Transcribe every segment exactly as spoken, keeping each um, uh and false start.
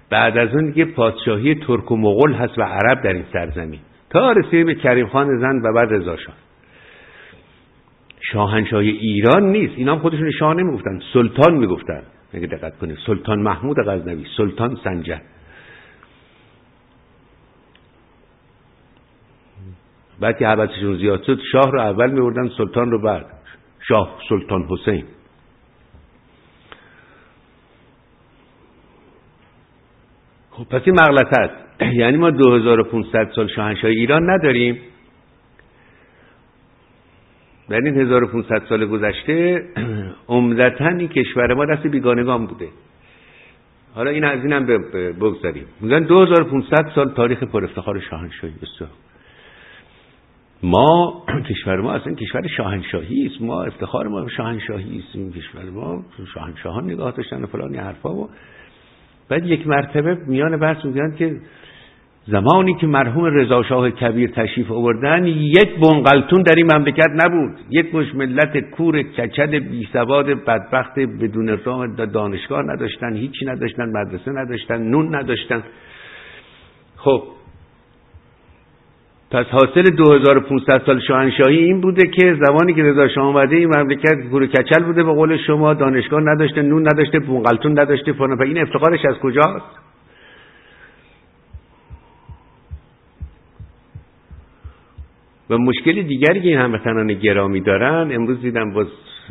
بعد از اون دیگه پادشاهی ترک و مغول هست و عرب در این سرزمین تا رسید به کریم خان زند و بعد رضا شاه. شاهنشاهی ایران نیست. اینا هم خودشون شاه نمیگفتن، سلطان میگفتن. اگه دقت کنید سلطان محمود غزنوی، سلطان سنجر. بعد که حبسشون زیاد شد شاه رو اول میوردن، سلطان رو بعد. شاه سلطان حسین. خب پس این مغلطه است. یعنی ما دو هزار و پانصد سال شاهنشاهی ایران نداریم. در این هزار و پانصد سال گذشته عمدتاً این کشور ما دست بیگانگان بوده. حالا این از اینم بگذاریم. میگن دو هزار و پانصد سال تاریخ پر افتخار شاهنشاهی. بسیار ما کشور ما اصلا کشور شاهنشاهی است. ما افتخار ما شاهنشاهی است. این کشور ما شاهنشاهان نگاه داشتن و فلان حرفا. و بعد یک مرتبه میان بحث میگن که زمانی که مرحوم رضا شاه کبیر تشریف آوردن یک بنقلتون در این مملکت نبود. یک مش ملت کور کچل بی سواد بدبخت بدون راه دانشگاه نداشتن، هیچی نداشتن، مدرسه نداشتن، نون نداشتن. خب پس حاصل دو هزار و پانصد سال شاهنشاهی این بوده که زمانی که رضا شاه اومده این مملکت کور کچل بوده، به قول شما دانشگاه نداشته، نون نداشته، بنقلتون نداشته. فلان. این افتخارش از کجاست؟ و مشکل دیگری که این هموطنان گرامی دارن، امروز دیدم باز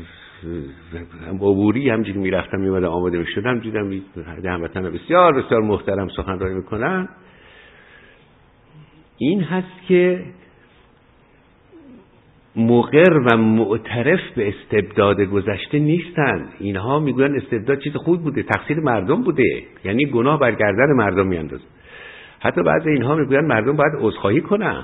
عبوری همجوری میرفتم میومدم آماده میشدم دیدم هموطنان بسیار بسیار محترم سخنرانی میکنن. این هست که مقر و معترف به استبداد گذشته نیستن. اینها میگوین استبداد چیز خوب بوده، تقصیر مردم بوده، یعنی گناه بر گردن مردم میاندازن. حتی بعضی اینها میگوین مردم باید عذرخواهی کنن.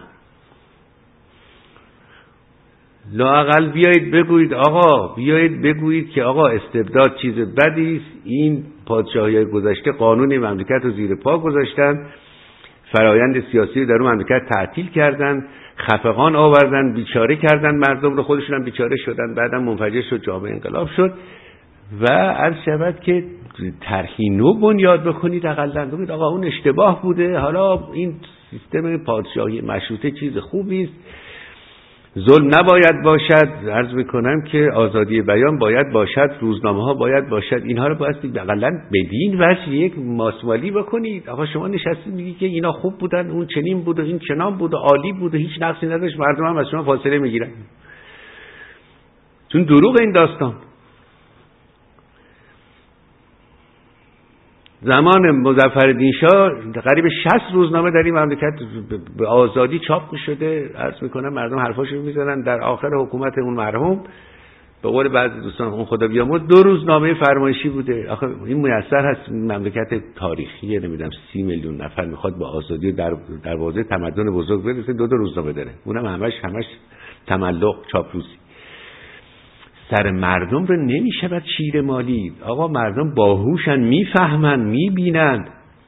لااقل بیایید بگویید آقا بیایید بگویید که آقا استبداد چیز بدی است. این پادشاهی‌های گذشته قانون مملکت رو زیر پا گذاشتن، فرایند سیاسی رو در اون مملکت تعطیل کردن، خفقان آوردن، بیچاره کردن مردم رو، خودشون هم بیچاره شدن، بعدم منفجر شد، جامعه انقلاب شد. و عرض شود که طرحی نو بنیاد بکنید، اقلا بگید آقا اون اشتباه بوده، حالا این سیستم پادشاهی مشروطه چیز خوبی است، ظلم نباید باشد. عرض میکنم که آزادی بیان باید باشد، روزنامه ها باید باشد. اینها رو باید اقلا بدین وجه یک ماسمالی بکنید. آقا شما نشستید میگی که اینا خوب بودن، اون چنین بود و این چنان بود و عالی بود و هیچ نقصی نداشت، مردم هم از شما فاصله میگیرن. چون دروغ این داستان. زمان مظفرالدین شاه قریب شصت روزنامه در این مملکت به آزادی چاپ می‌شده. عرض می‌کنم مردم حرفاشو می‌زدن. در آخر حکومت اون مرحوم به قول بعضی دوستان اون خدا بیامرز دو روزنامه فرمایشی بوده. آخه این میسر هست مملکت تاریخی نمیدونم سی میلیون نفر میخواد با آزادی در دروازه تمدن بزرگ برسه، دو تا روزنامه داره، اونم همش همش تملق چاپلوسی. سر مردم رو نمیشود چیره مالید. آقا مردم باهوشن، میفهمن، میبینن.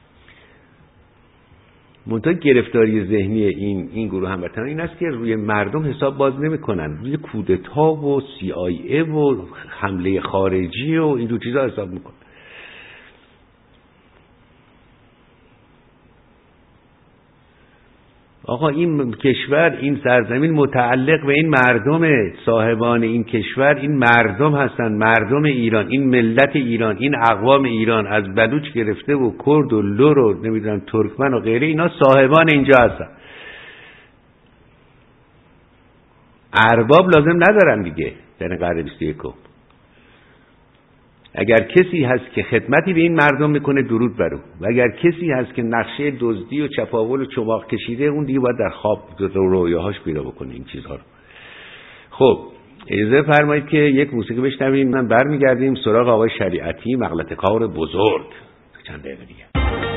منتها گرفتاری ذهنی این این گروه هموطنان این است که روی مردم حساب باز نمیکنن، روی کودتا و سی آی ای و حمله خارجی و این دو چیزا حساب میکنن. آقا این کشور، این سرزمین متعلق به این مردم، صاحبان این کشور این مردم هستن، مردم ایران، این ملت ایران، این اقوام ایران، از بلوچ گرفته و کرد و لور و نمیدونم ترکمن و غیره، اینا صاحبان اینجا هستن. ارباب لازم ندارن دیگه در قرن بیست و یکم. اگر کسی هست که خدمتی به این مردم میکنه درود بر او، و اگر کسی هست که نقشه دزدی و چپاول و چماق کشیده، اون دیگه باید در خواب رو رویاهاش پیدا بکنه این چیزها رو. خب اجازه فرمایید که یک موسیقی بشنویم، من برمیگردیم سراغ آقای شریعتی، مغلطه کار بزرگ. چند دقیقه دیگه.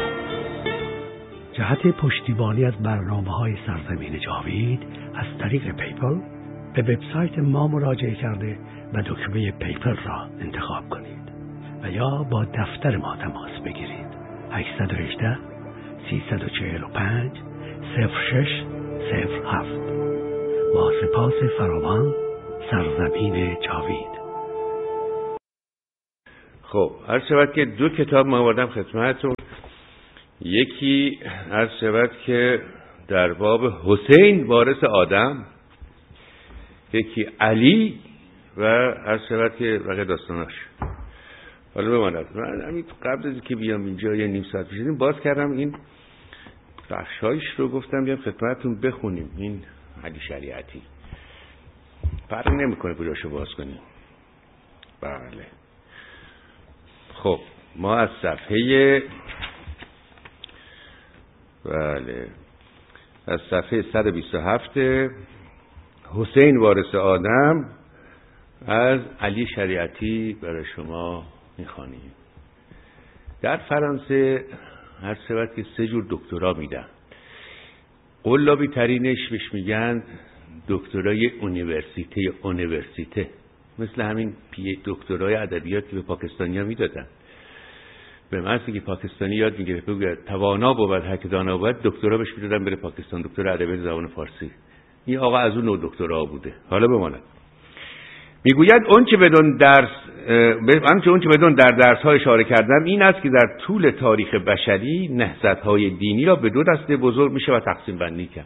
جهت پشتیبانی از برنامه‌های سرزمین جاوید از طریق پیپل به وبسایت ما مراجعه کرده و دکمه پیپل را انتخاب کنید و یا با دفتر ما تماس بگیرید. هشت یک هشت سه چهار پنج صفر شش صفر هفت. با سپاس فراوان، سرزمین جاوید. خب عرض شود که دو کتاب ما آوردم خدمتتون. یکی عرض شود که در باب حسین وارث آدم، یکی علی و عرض شود که بقیه داستاناش. حالا بماند من همین قبل از که بیام اینجا یه نیم ساعت پیش باز کردم این بخشایش رو، گفتم بیام خدمتتون بخونیم. این علی شریعتی فرق نمیکنه کجاشو باز کنیم. بله خب ما از صفحه بله از صفحه صد و بیست و هفت حسین وارث آدم از علی شریعتی برای شما میخوانیم. در فرانسه هر سبت که سه جور دکترا میدن. قلابی ترینش بهش میگن دکترای اونیورسیته یا اونیورسیته، مثل همین پی دکترای ادبیات که به پاکستانی ها میدادن. به محضی که پاکستانی یاد میگیره بگه توانا بود هر که دانا بود، دکترا بهش میدادن بره پاکستان، دکتر ادبیات زبان فارسی. این آقا از اون نوع دکترا بوده. حالا بماند میگوید اون چه بدون درس آنچه اون چه بدون در درس ها اشاره کردم این است که در طول تاریخ بشری نهضت های دینی را به دو دسته بزرگ میشه و تقسیم بندی کرد،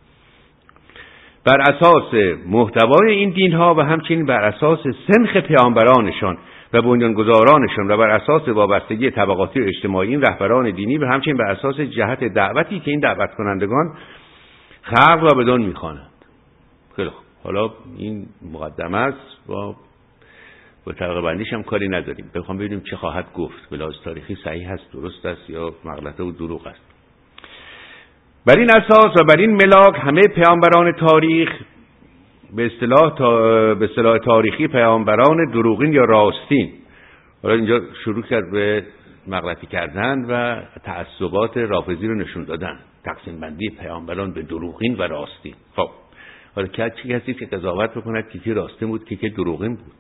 بر اساس محتوای این دین ها و همچنین بر اساس سنخ پیامبرانشان و بنیانگذارانشان و بر اساس وابستگی طبقاتی و اجتماعی این رهبران دینی و همچنین بر اساس جهت دعوتی که این دعوت کنندگان خلق را بدون میخوانند. خیلی خوب، حالا این مقدمه است، با با طبقه بندیش هم کاری نداریم. بخوام ببینیم چه خواهد گفت، به لحاظ تاریخی صحیح است، درست است یا مغلطه و دروغ است. بر این اساس و بر این ملاک همه پیامبران تاریخ به اصطلاح تا به اصطلاح تاریخی پیامبران دروغین یا راستین. حالا اینجا شروع کرد به مغلطی کردن و تعصبات رافضی رو نشون دادن، تقسیم بندی پیامبران به دروغین و راستین. خب حالا چه کسی که قضاوت بکند که کی راستین بود که کی دروغین بود؟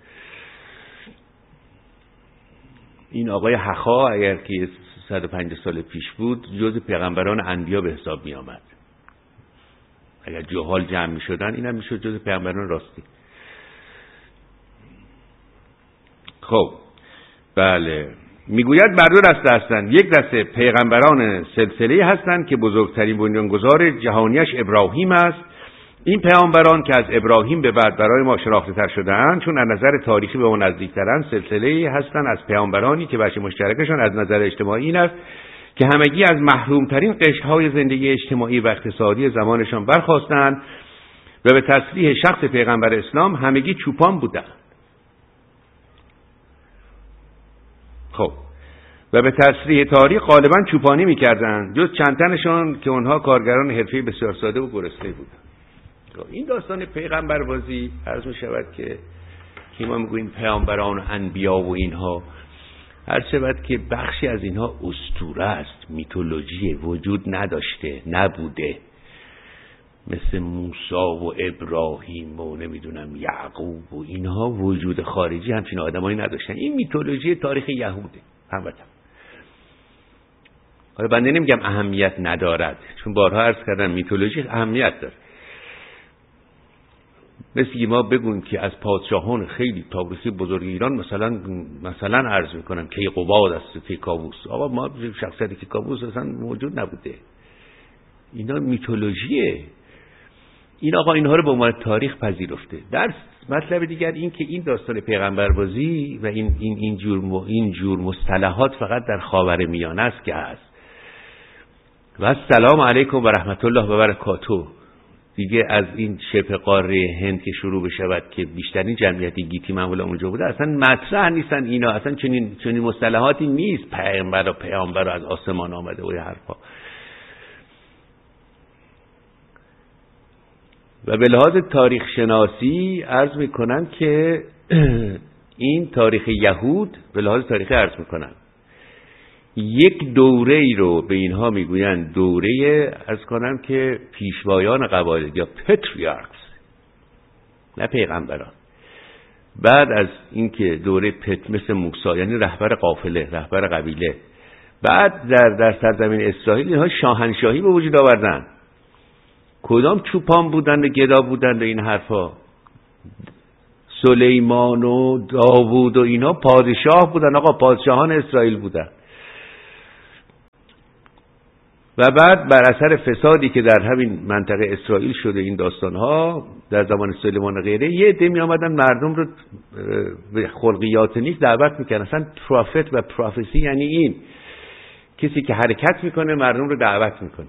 این آقای حخا اگر که صد و پنجاه سال پیش بود جز پیغمبران انبیا به حساب می آمد. اگر جهال جمع می شدن اینم می شد جز پیغمبران راستی. خب بله، میگوید بر دو دسته هستند. یک دسته پیغمبران سلسله هستند که بزرگترین بنیانگذار جهانیش ابراهیم است. این پیامبران که از ابراهیم به بعد برای ما شناخته تر شده‌اند چون از نظر تاریخی به ما نزدیک‌ترند، سلسله هستند از پیامبرانی که بچه مشترکشان از نظر اجتماعی این است که همگی از محرومترین قشرهای زندگی اجتماعی و اقتصادی زمانشان برخاستند و به تصریح شخص پیغمبر اسلام همگی چوپان بودند. خب و به تصریح تاریخ غالبا چوپانی می‌کردند، جز چند تنشان که اونها کارگران حرفه‌ای بسیار ساده و گرسنه بودند. این داستان پیغمبر بازی عرض می شود که که ما میگوییم پیامبران و انبیا و اینها، عرض شود که بخشی از اینها اسطوره است، میتولوژی، وجود نداشته، نبوده، مثل موسی و ابراهیم و نمیدونم یعقوب و اینها وجود خارجی همچین آدمایی نداشتن. این میتولوژی تاریخ یهوده هموطن. حالا بنده نمیگم اهمیت ندارد، چون بارها عرض کردم میتولوژی اهمیت داره. مثل که ما بگویم که از پادشاهان خیلی تاریخی بزرگ ایران مثلا مثلا عرض میکنم کیقوباد است، کیکاووس. آقا ما شخصیتی کیکاووس اصلا موجود نبوده. اینا میتولوژیه. این آقا اینها رو به عنوان تاریخ پذیرفته. در مطلب دیگر این که این داستان پیغمبربازی و این این این جور این جور مصطلحات فقط در خاورمیانه است که هست. و السلام علیکم و رحمت الله و برکاته. دیگه از این شبه قاره هند که شروع بشود که بیشترین جمعیت گیتی معمولا اونجا بوده اصلا مطرح نیستن اینا، اصلا چنین چنین مصطلحاتی نیست. پیامبر و پیامبر از آسمان آمده و حرفا. و به لحاظ تاریخ شناسی عرض میکنن که این تاریخ یهود به لحاظ تاریخی عرض میکنن یک دوره ای رو به اینها میگوین دوره عرض کنم که پیشوایان قبایل یا پتریارکس، نه پیغمبران. بعد از اینکه دوره پت مثل موسی یعنی رهبر قافله، رهبر قبیله، بعد در در سرزمین اسرائیل اینها شاهنشاهی به وجود آوردن. کدام چوپان بودند و گدا بودند و این حرفا؟ سلیمان و داوود و اینا پادشاه بودن. آقا پادشاهان اسرائیل بودن. و بعد بر اثر فسادی که در همین منطقه اسرائیل شده این داستانها در زمان سلیمان و غیره، یه عده می آمدن مردم رو به خلقیات نیک دعوت میکنن. اصلا پروفت و پروفسی یعنی این، کسی که حرکت میکنه مردم رو دعوت میکنه.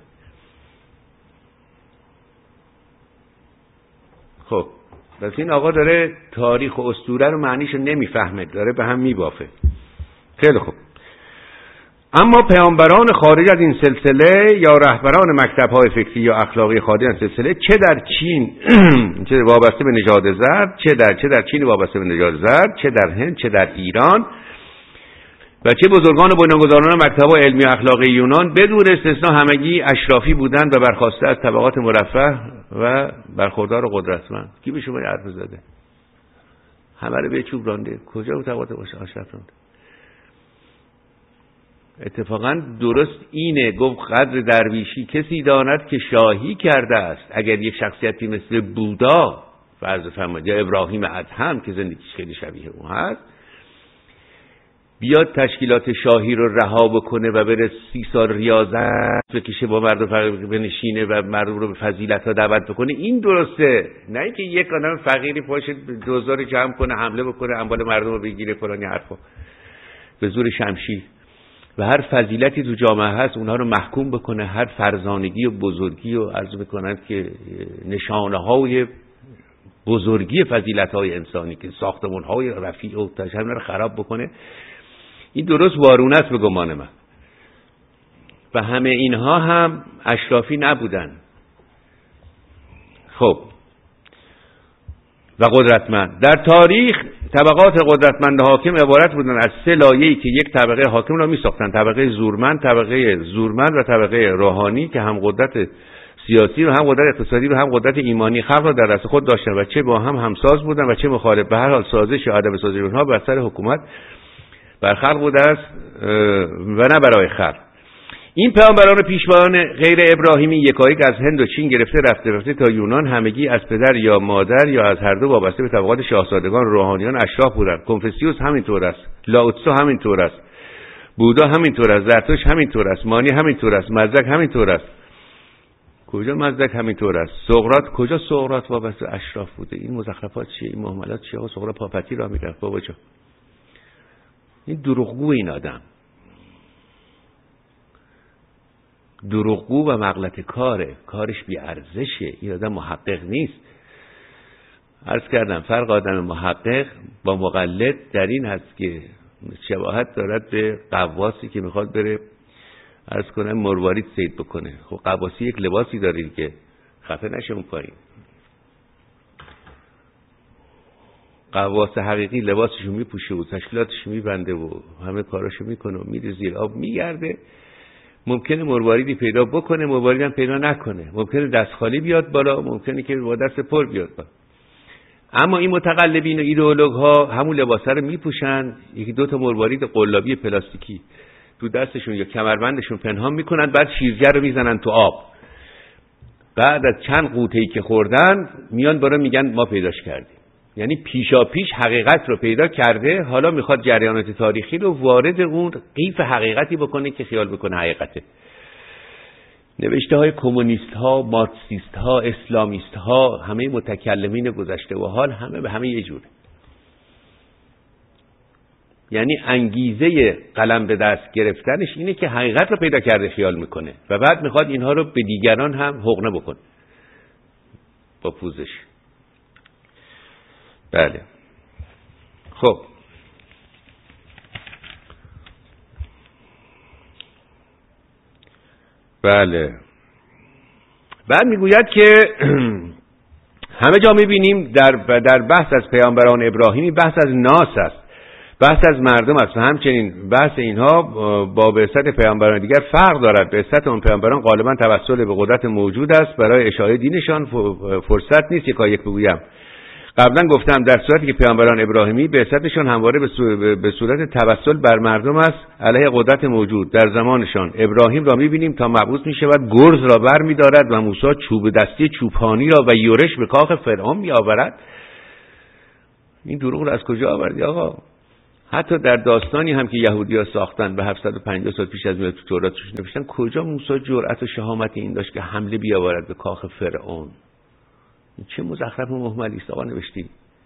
خب پس این آقا داره تاریخ و اسطوره رو معنیشو نمیفهمه، داره به هم میبافه. خیلی خوب. اما پیامبران خارج از این سلسله یا رهبران مکتب‌های فکری یا اخلاقی خارج از سلسله، چه در چین چه وابسته به نژاد زرد، چه در چه در چین وابسته به نژاد زرد، چه در هند، چه در ایران و چه بزرگان و بنیانگذاران مکتب‌های علمی و اخلاقی یونان، بدون استثناء همگی اشرافی بودند و برخواسته از طبقات مرفه و برخوردار و قدرتمند. کی به شما حرف زده؟ همه رو به چوب رانده. کجا بود طبقات اشراف رانده؟ اتفاقا درست اینه، گفت قدر درویشی کسی داند که شاهی کرده است. اگر یک شخصیتی مثل بودا فرض فرمایید یا ابراهیم ادهم که زندگیش خیلی شبیه اون هست، بیاد تشکیلات شاهی رو رها بکنه و بره سی سال ریاضت بکشه با مردم فقیر بنشینه و مردم رو به فضیلت ها دعوت بکنه، این درسته. نه اینکه یک آدم فقیری پاشه دوزار جمع کنه حمله بکنه اموال مردم رو بگیره فلان حرفا به زور شمشیر و هر فضیلتی تو جامعه هست اونها رو محکوم بکنه، هر فرزانگی و بزرگی رو عرض بکنند که نشانه های بزرگی فضیلت های انسانی که ساختمان های رفیع و تشریح رو خراب بکنه. این درست وارونه است به گمان من. و همه اینها هم اشرافی نبودن. خب و قدرتمند. در تاریخ طبقات قدرتمند حاکم عبارت بودن از سه لایه‌ای که یک طبقه حاکم را می‌ساختن: طبقه زورمند، طبقه زورمند و طبقه روحانی که هم قدرت سیاسی و هم قدرت اقتصادی و هم قدرت ایمانی خلق را در دست خود داشتند و چه با هم همساز بودند و چه مخالف. به هر حال سازش یا عدم سازش اونها بر سر حکومت بر خلق بوده است و نه برای خلق. این پیامبران و پیشوایان غیر ابراهیمی یکایک از هند و چین گرفته رفته رفته تا یونان همگی از پدر یا مادر یا از هر دو وابسته به طبقات شاهزادگان روحانیان اشراف بودند. کنفوسیوس همینطور است، لاوتسو همینطور است، بودا همینطور است، زرتشت همینطور است، مانی همینطور است، مزدک همینطور است. کجا مزدک همینطور است؟ سقراط کجا سقراط وابسته اشراف بوده؟ این مزخرفات چیه؟ این معاملات چیه؟ آقا سقراط پاپتی راه میرفت بابا جان. این دروغگو، این آدم دروغگو و مغلط کاره، کارش بی ارزشه. این آدم محقق نیست. عرض کردم فرق آدم محقق با مقلد در این هست که شباهت دارد به قواسی که میخواد بره عرض کنم مروارید صید بکنه. خب قواسی یک لباسی داره که خفه نشه اون پایین. قواس حقیقی لباسشو میپوشه و تشکیلاتشو میبنده و همه کاراشو میکنه و میره زیر آب میگرده. ممکنه مرواریدی پیدا بکنه، مرواریدی هم پیدا نکنه، ممکنه دست خالی بیاد بالا، ممکنه که با دست پر بیاد بالا. اما این متقلبین و ایدئولوگ ها همون لباسه رو میپوشن، یکی دو تا مروارید قلابی پلاستیکی تو دستشون یا کمربندشون پنهان میکنن، بعد شیرجه رو میزنن تو آب. بعد از چند قوطه‌ای که خوردن میان برای میگن ما پیداش کردیم. یعنی پیشا پیش حقیقت رو پیدا کرده، حالا میخواد جریانات تاریخی رو وارد اون قیف حقیقتی بکنه که خیال بکنه حقیقته. نوشته های کمونیست ها، مارکسیست ها، اسلامیست ها، همه متکلمین گذشته و حال همه به همه یه جوره. یعنی انگیزه قلم به دست گرفتنش اینه که حقیقت رو پیدا کرده خیال میکنه و بعد میخواد اینها رو به دیگران هم حقنه بکنه با پوزش. بله. خب بله. بعد میگوید که همه جا میبینیم در در بحث از پیامبران ابراهیمی بحث از ناس است، بحث از مردم است و همچنین بحث اینها با بعثت پیامبران دیگر فرق دارد. بعثت اون پیامبران غالبا توسل به قدرت موجود است، برای اشاعه دینشان فرصت نیست. یکا یک بگویم قبلا گفتم در صورتی که پیامبران ابراهیمی بعثتشان همواره به صورت توسل بر مردم است علیه قدرت موجود. در زمانشان ابراهیم را می‌بینیم تا مبعوث می‌شود گرز را بر می‌دارد و موسی چوب دستی چوپانی را و یورش به کاخ فرعون می‌آورد. این دروغ را از کجا آوردی آقا؟ حتی در داستانی هم که یهودی‌ها ساختن و هفتصد و پنجاه سال پیش از میلاد تو توراتش نوشتن، کجا موسی جرأت و شهامت این داشت که حمله بیاورد به کاخ فرعون؟ چه مزخرف و مهملی است آقا نوشتی.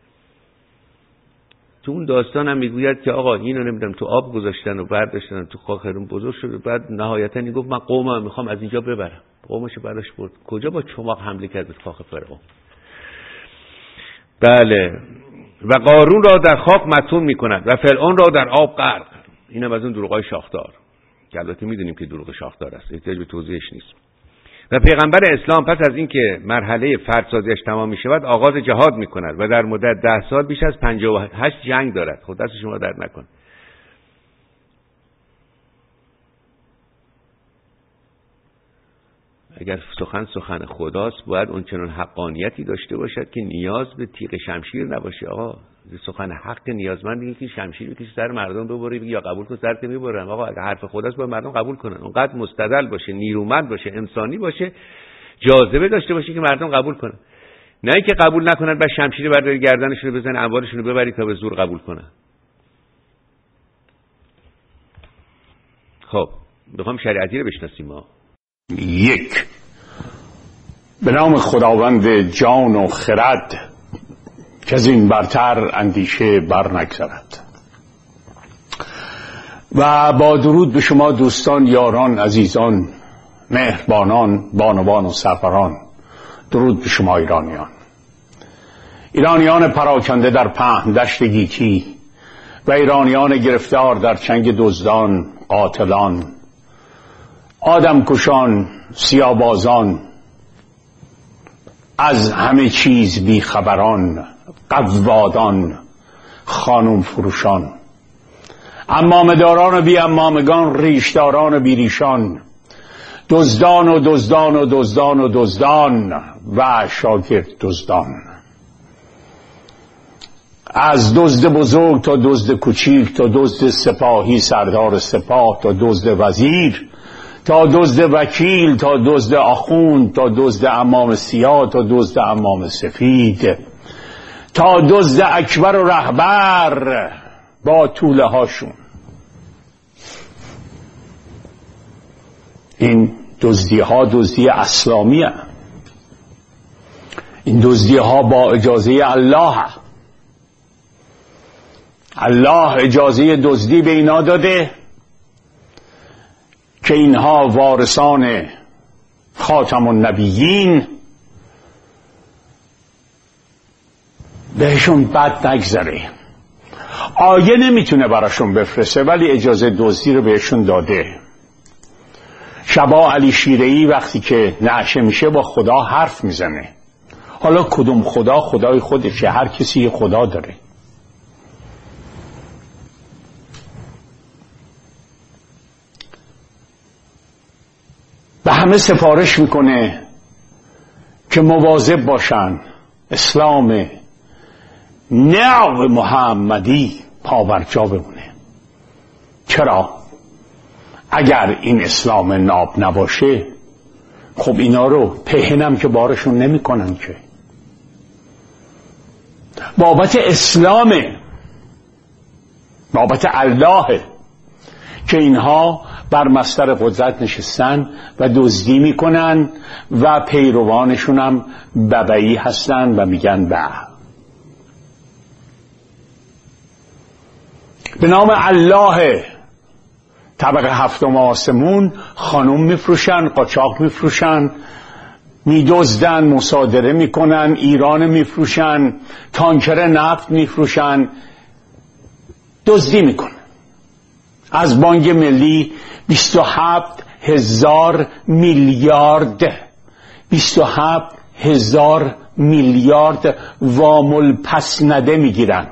تو اون داستان هم میگوید که آقا اینو نمیدونم تو آب گذاشتن و برداشتن تو کاخ فرعون بزرگ شد، بعد نهایتا این گفت من قومم میخوام از اینجا ببرم، قومش برداشت برد. کجا با چماق حمله کرد به کاخ فرعون؟ بله. و قارون را در خاک مدفون میکند و فرعون را در آب غرق. اینم از اون دروغای شاخدار که البته میدونیم که دروغ شاخدار است، احتیاج به توضیحش نیست. و پیغمبر اسلام پس از اینکه مرحله فردسازیش تمام میشود آغاز جهاد میکند و در مدت ده سال بیش از پنجاه و هشت جنگ دارد. خود دست شما درد نکن. اگر سخن سخن خداست باید اون چنان حقانیتی داشته باشد که نیاز به تیغ شمشیر نباشه. آقا سخن حق نیازمند اینه که شمشیر بکشی سر مردم ببری یا قبول کن سرت میبرن. آقا اگر حرف خداست باید مردم قبول کنن، اونقدر مستدل باشه، نیرومند باشه، انسانی باشه، جاذبه داشته باشه که مردم قبول کنن، نه اینکه قبول نکنن بعد شمشیر برداری گردنشون رو بزنن اموالشون رو ببری تا به زور قبول کنن. خب بخوام شریعتی رو بشناسیم. ما یک، به نام خداوند جان و خرد که از این برتر اندیشه بر نگذرد. و با درود به شما دوستان، یاران، عزیزان، مهربانان، بانوان و سروران، درود به شما ایرانیان، ایرانیان پراکنده در پهن دشت گیتی و ایرانیان گرفتار در چنگ دزدان، قاتلان، آدمکشان، سیاه‌بازان، از همه چیز بیخبران، قوادان، خانم فروشان، عمامه‌داران و بی عمامگان، ریشداران و بی ریشان، دزدان و دزدان و دزدان و دزدان و شاگرد دزدان، از دزد بزرگ تا دزد کوچیک، تا دزد سپاهی سردار سپاه، تا دزد وزیر، تا دزد وکیل، تا دزد آخوند، تا دزد عمام سیاه، تا دزد عمام سفید، تا دزد اکبر و رهبر با طوله هاشون. این دزدی ها دزدی اسلامی هست. این دزدی ها با اجازه الله هست. الله اجازه دزدی به اینا داده که اینها وارثان خاتم النبیین، بهشون بد نگذره. آیه نمیتونه براشون بفرسته ولی اجازه دزدی رو بهشون داده. شبا علی شیره‌ای وقتی که نعشه میشه با خدا حرف میزنه. حالا کدوم خدا؟ خدای خودشه، هر کسی یه خدا داره. به همه سفارش میکنه که مواظب باشن اسلام نو محمدی پاورجا بمونه. چرا؟ اگر این اسلام ناب نباشه خب اینا رو پهنم که بارشون نمی کنن که. بابت اسلامه، بابت الله که اینها بر مصدر قدرت نشستن و دزدی میکنن و پیروانشون هم ببعی هستن و میگن به. به نام الله طبقه هفتم آسمون خانوم میفروشن، قاچاق میفروشن، میدزدن، مصادره میکنن، ایران میفروشن، تانکر نفت میفروشن، دزدی میکنن. از بانک ملی بیست و هفت هزار میلیارد بیست و هفت هزار میلیارد وام الپسنده میگیرن.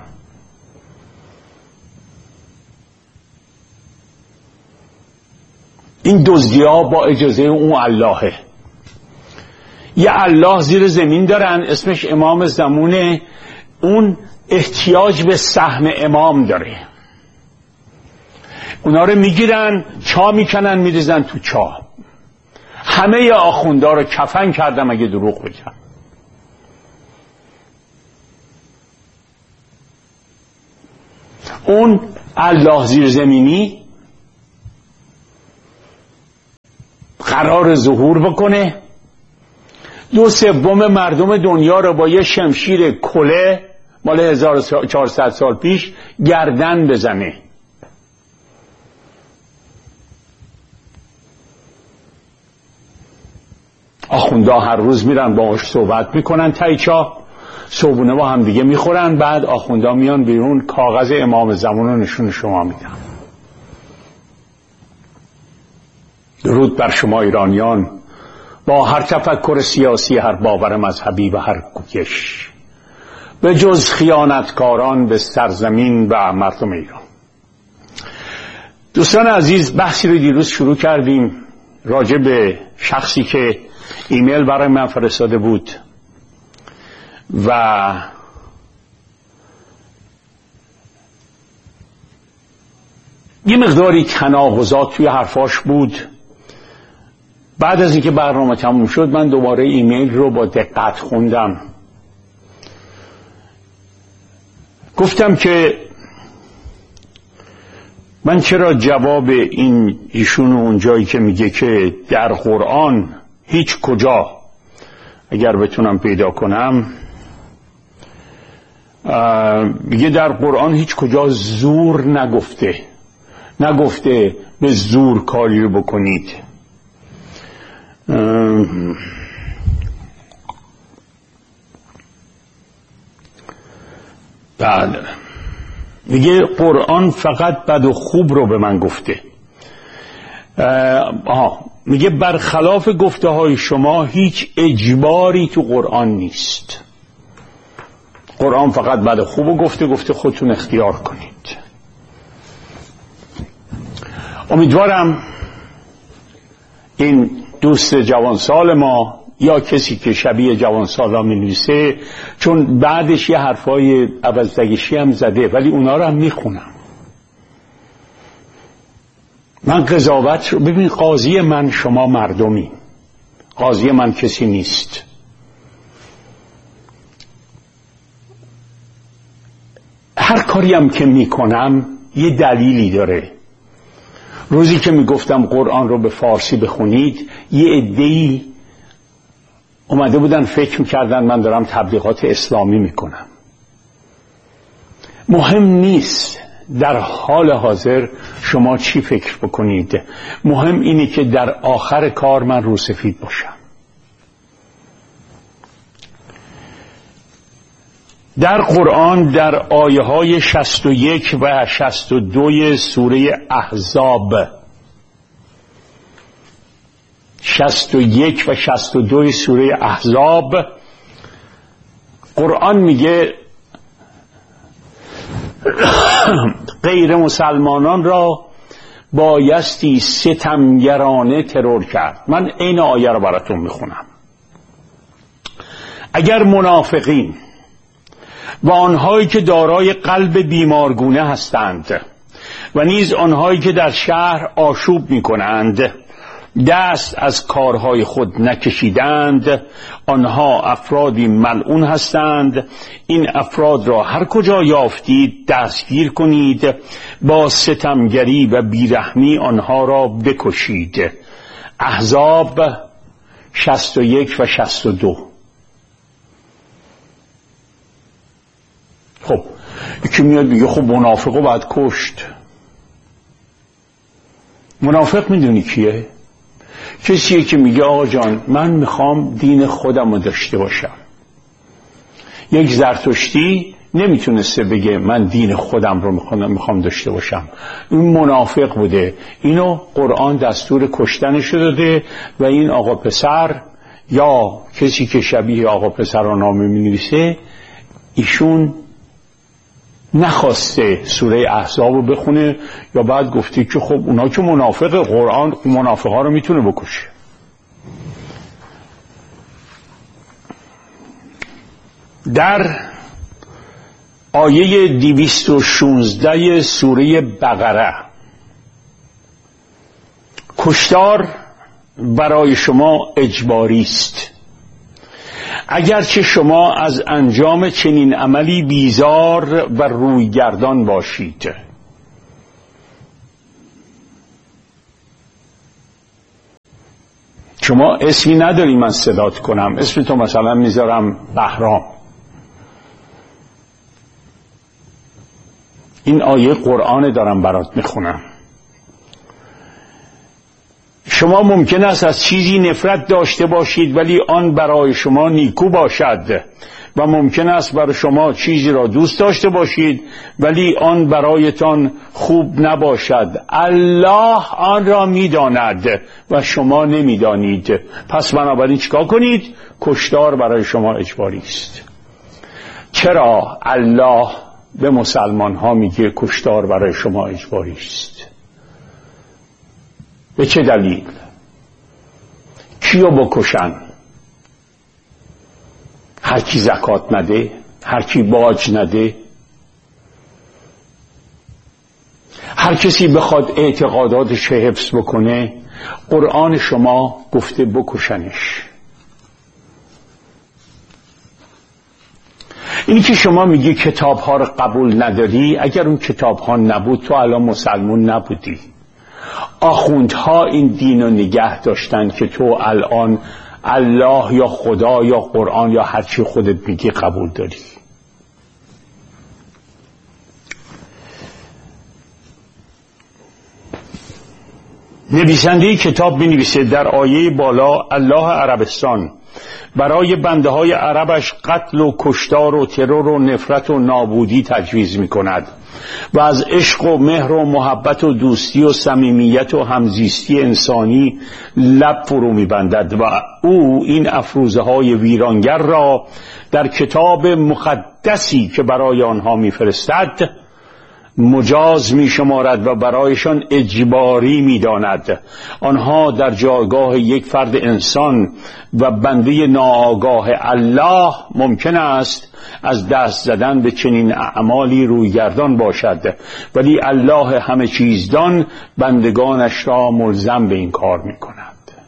این دزدی ها با اجازه اون اللهه. یه الله زیر زمین دارن اسمش امام زمونه، اون احتیاج به سهم امام داره. اونا رو میگیرن، چا میکنن، میریزن تو چا. همه آخوندا رو کفن کردم اگه دروغ بگم. اون الله زیرزمینی قرار ظهور بکنه، دو سوم مردم دنیا رو با یه شمشیر کله مال هزار و چهارصد سال پیش گردن بزنه. آخوندا هر روز میرن باهاش صحبت میکنن، تایچا صبحونه با هم دیگه میخورن، بعد آخوندا میان بیرون کاغذ امام زمان رو نشون شما میدن. درود بر شما ایرانیان با هر تفکر سیاسی، هر باور مذهبی و هر کوکش، به جز خیانتکاران به سرزمین و مردم ایران. دوستان عزیز، بحثی رو دیروز شروع کردیم راجع به شخصی که ایمیل برای من فرستاده بود و یه مقداری تناقضات توی حرفاش بود. بعد از اینکه برنامه تموم شد من دوباره ایمیل رو با دقت خوندم. گفتم که من چرا جواب این ایشون اون جایی که میگه که در قرآن هیچ کجا، اگر بتونم پیدا کنم، میگه در قرآن هیچ کجا زور نگفته، نگفته به زور کاری رو بکنید. بله، میگه قرآن فقط بد و خوب رو به من گفته. آها، میگه برخلاف گفته های شما هیچ اجباری تو قرآن نیست. قرآن فقط بد و خوب رو گفته، گفته خودتون اختیار کنید. امیدوارم این دوست جوانسال ما یا کسی که شبیه جوانسالا می‌نویسه، چون بعدش یه حرفای عوض‌دگشی هم زده ولی اونا رو هم میخونم. من قضاوت رو ببین، قاضی من شما مردمی، قاضی من کسی نیست. هر کاری هم که میکنم یه دلیلی داره. روزی که میگفتم قرآن رو به فارسی بخونید، یه عده‌ای اومده بودن فکر میکردن من دارم تبلیغات اسلامی میکنم. مهم نیست در حال حاضر شما چی فکر بکنید، مهم اینه که در آخر کار من روسفید باشم. در قرآن در آیه های شصت و یک و شصت و دو سوره احزاب، شصت و یک و شصت و دو سوره احزاب، قرآن میگه غیر مسلمانان را بایستی ستمگرانه ترور کرد. من این آیه رو براتون میخونم. اگر منافقین و آنهایی که دارای قلب بیمارگونه هستند و نیز آنهایی که در شهر آشوب میکنند دست از کارهای خود نکشیدند، آنها افرادی ملعون هستند. این افراد را هر کجا یافتید دستگیر کنید، با ستمگری و بیرحمی آنها را بکشید. احزاب شصت و یک و شصت و دو. خب یکی میاد میگه خب منافقو باید کشت. منافق میدونی کیه؟ کسیه که میگه آقا جان من میخوام دین خودم رو داشته باشم. یک زرتشتی نمیتونسته بگه من دین خودم رو میخوام میخوام داشته باشم. این منافق بوده. اینو قرآن دستور کشتنش داده و این آقا پسر یا کسی که شبیه آقا پسر رو نامه مینویسه، ایشون نخواسته سوره احزاب رو بخونه یا بعد گفته که خب اونا که منافق، قرآن منافق ها رو میتونه بکشه. در آیه دویست و شانزده سوره بقره، کشتار برای شما اجباری است. اگرچه شما از انجام چنین عملی بیزار و رویگردان باشید. شما اسمی نداری من صدات کنم، اسم تو مثلا میذارم بهرام. این آیه قرآن دارم برات میخونم. شما ممکن است از چیزی نفرت داشته باشید ولی آن برای شما نیکو باشد، و ممکن است برای شما چیزی را دوست داشته باشید ولی آن برایتان خوب نباشد. الله آن را میداند و شما نمیدانید. پس بنابراین چیکار کنید؟ کشتار برای شما اجباری است. چرا الله به مسلمان ها میگه کشتار برای شما اجباری است؟ به چه دلیل؟ کیو بکشن؟ هر کی زکات نده، هر کی باج نده، هر کسی بخواد اعتقاداتش حفظ بکنه، قرآن شما گفته بکشنش. اینی که شما میگی کتاب ها رو قبول نداری، اگر اون کتاب ها نبود تو الان مسلمون نبودی. آخوندها این دین رو نگه داشتن که تو الان الله یا خدا یا قرآن یا هر چی خودت میگی قبول داری. نویسنده کتاب بنویسه در آیه بالا الله عربستان برای بنده های عربش قتل و کشتار و ترور و نفرت و نابودی تجویز می کند و از عشق و مهر و محبت و دوستی و صمیمیت و همزیستی انسانی لب فرو می بندد و او این افروزه های ویرانگر را در کتاب مقدسی که برای آنها می فرستد مجاز می شمارد و برایشان اجباری می داند. آنها در جایگاه یک فرد انسان و بنده ناآگاه الله ممکن است از دست زدن به چنین اعمالی رویگردان باشد، ولی الله همه چیزدان بندگانش را ملزم به این کار می کند.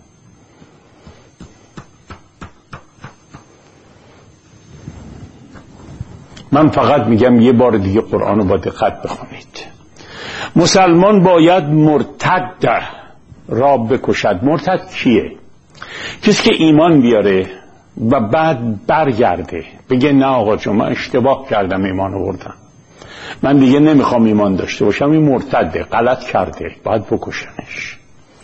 من فقط میگم یه بار دیگه قرآن رو با دقت بخونید. مسلمان باید مرتد را بکشد. مرتد کیه؟ کسی که ایمان بیاره و بعد برگرده بگه نه آقا جون من اشتباه کردم ایمان آوردم، من دیگه نمیخوام ایمان داشته باشم، این مرتده، غلط کرده، باید بکشنش.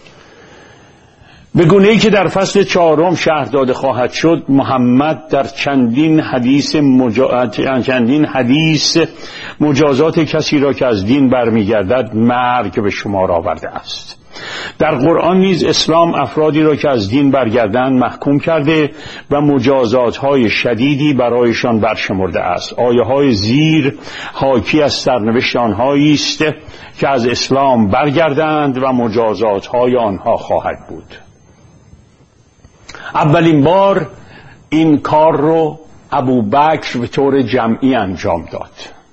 به گونه‌ای که در فصل چهارم شرح داده خواهد شد، محمد در چندین حدیث مجا... چندین حدیث مجازات کسی را که از دین برمیگردد مرگ به شمار آورده است. در قرآن نیز اسلام افرادی را که از دین برگردند محکوم کرده و مجازات‌های شدیدی برایشان برشمرده است. آیه‌های زیر حاکی از سرنوشت آنهایی است که از اسلام برگردند و مجازات‌های آنها خواهد بود. اولین بار این کار رو ابوبکر به طور جمعی انجام داد.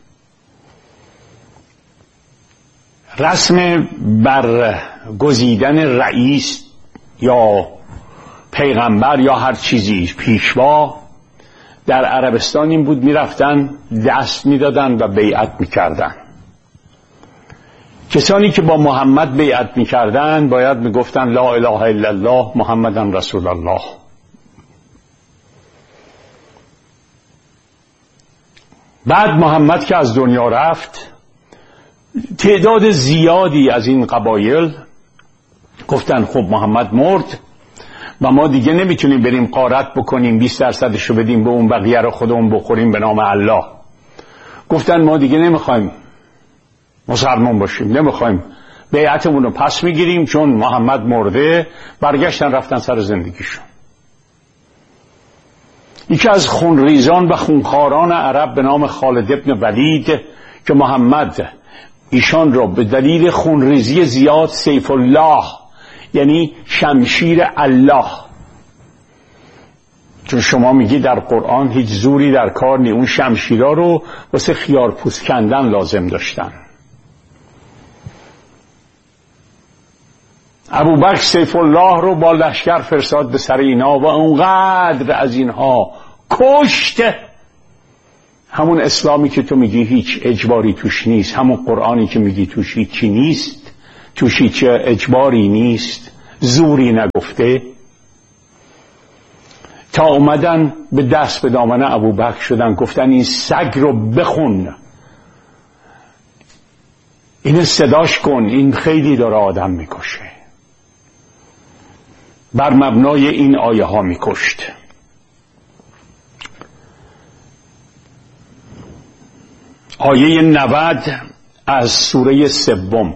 رسم برگزیدن رئیس یا پیغمبر یا هر چیزی پیشوا در عربستان این بود، میرفتن دست میدادن و بیعت میکردن. کسانی که با محمد بیعت میکردن باید میگفتن لا اله الا الله محمدن رسول الله. بعد محمد که از دنیا رفت، تعداد زیادی از این قبایل گفتن خب محمد مرد و ما دیگه نمیتونیم بریم غارت بکنیم بیست درصدشو بدیم به اون، بقیه رو خودمون بخوریم به نام الله. گفتن ما دیگه نمیخوایم مسلمان باشیم، نمیخوایم بیعتمون رو پس میگیریم چون محمد مرده. برگشتن رفتن سر زندگیشون. یکی از خونریزان و خونخواران عرب به نام خالد ابن ولید که محمد ایشان را به دلیل خونریزی زیاد سیف الله یعنی شمشیر الله، چون شما میگی در قرآن هیچ زوری در کار نی، اون شمشیرها رو واسه خیار پوست کندن لازم داشتن. ابوبکر سیف الله رو با لشکر فرستاد به سر اینا و اونقدر از اینها کشت. همون اسلامی که تو میگی هیچ اجباری توش نیست، همون قرآنی که میگی توش هیچی نیست، توش هیچ اجباری نیست، زوری نگفته، تا اومدن به دست به دامن ابوبکر شدن، گفتن این سگ رو بخون، این صداش کن، این خیلی داره آدم میکشه. بر مبنای این آیه ها میکشت. آیه نود از سوره سوم.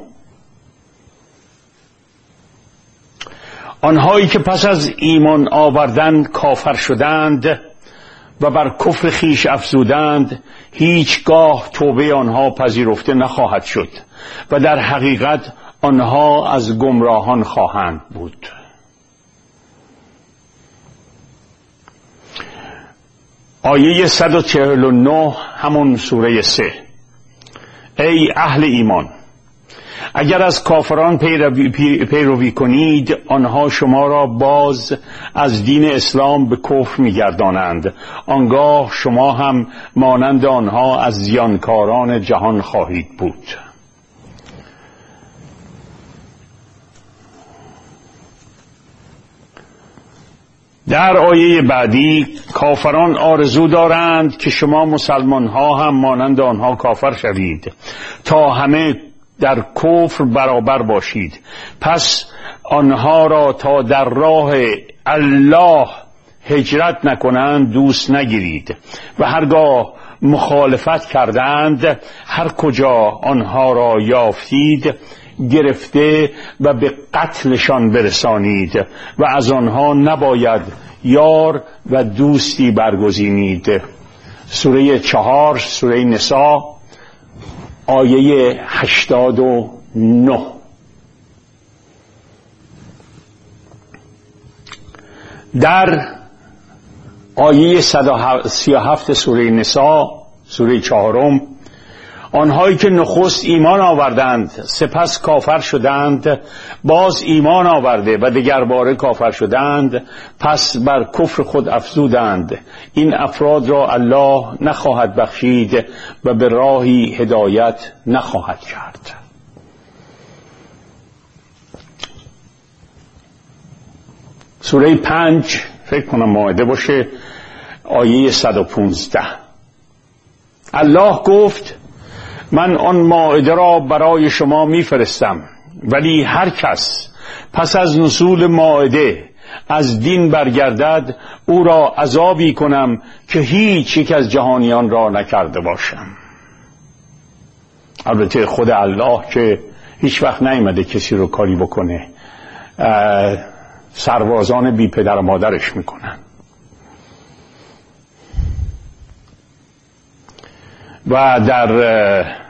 آنهایی که پس از ایمان آوردن کافر شدند و بر کفر خیش افزودند، هیچگاه توبه آنها پذیرفته نخواهد شد و در حقیقت آنها از گمراهان خواهند بود. آیه صد و چهل و نه همون سوره سه. ای اهل ایمان، اگر از کافران پیروی, پیروی کنید، آنها شما را باز از دین اسلام به کفر می‌گردانند، آنگاه شما هم مانند آنها از زیانکاران جهان خواهید بود. در آیه بعدی، کافران آرزو دارند که شما مسلمان ها هم مانند آنها کافر شوید تا همه در کفر برابر باشید. پس آنها را تا در راه الله هجرت نکنند دوست نگیرید و هرگاه مخالفت کردند، هر کجا آنها را یافتید گرفته و به قتلشان برسانید و از آنها نباید یار و دوستی برگزینید. سوره چهار، سوره نساء، آیه هشتاد و نه. در آیه صد و سی و هفت سوره نساء، سوره چهارم، آنهایی که نخست ایمان آوردند سپس کافر شدند، باز ایمان آورده و دگر باره کافر شدند، پس بر کفر خود افزودند، این افراد را الله نخواهد بخشید و به راهی هدایت نخواهد کرد. سوره پنج، فکر کنم مائده باشه، آیه صد و پونزده. الله گفت من آن مائده را برای شما میفرستم، ولی هر کس پس از نزول مائده از دین برگردد او را عذابی کنم که هیچ یک از جهانیان را نکرده باشم. البته خود الله که هیچ وقت نیامده کسی رو کاری بکنه، سربازان بی پدر و مادرش میکنن. و در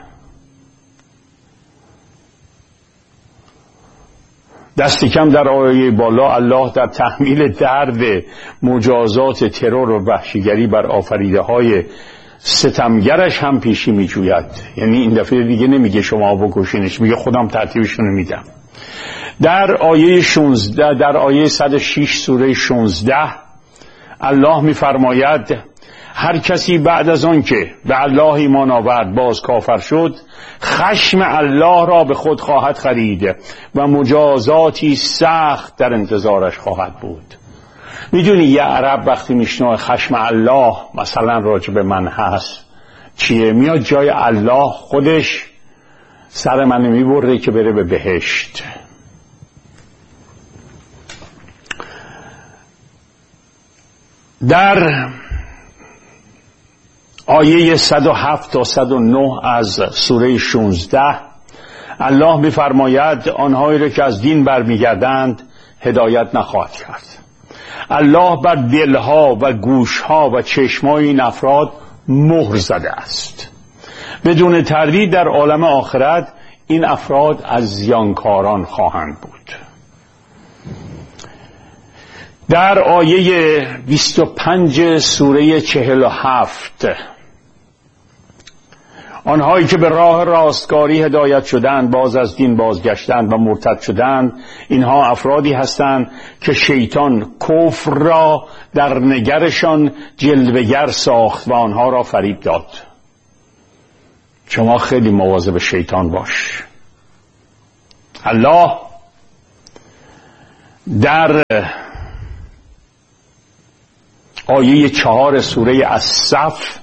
دست کم در آیه بالا الله در تحمیل درد مجازات ترور و وحشیگری بر آفریده های ستمگرش هم پیشی می جوید. یعنی این دفعه دیگه نمیگه شما بکشینش، میگه خودم ترتیبشون میدم. در آیه شانزده، در آیه صد و شش سوره شانزده الله میفرماید هر کسی بعد از آن که به الله ایمان آورد باز کافر شد، خشم الله را به خود خواهد خرید و مجازاتی سخت در انتظارش خواهد بود. میدونی یه عرب وقتی میشنوه خشم الله مثلا راجع به من هست چیه؟ میاد جای الله خودش سر من میبره که بره به بهشت. در آیه صد و هفت تا صد و نه از سوره شانزده الله می‌فرماید آنهایی را که از دین برمیگردند هدایت نخواهد کرد. الله بر دلها و گوشها و چشمای این افراد مهر زده است. بدون تردید در عالم آخرت این افراد از زیانکاران خواهند بود. در آیه بیست و پنج سوره چهل و هفت آنهایی که به راه راستگاری هدایت شدند باز از دین بازگشتند و مرتد شدند، اینها افرادی هستند که شیطان کفر را در نگرشان جلوه‌گر ساخت و آنها را فریب داد. شما خیلی مواظب شیطان باش. الله در آیه چهار سوره الصف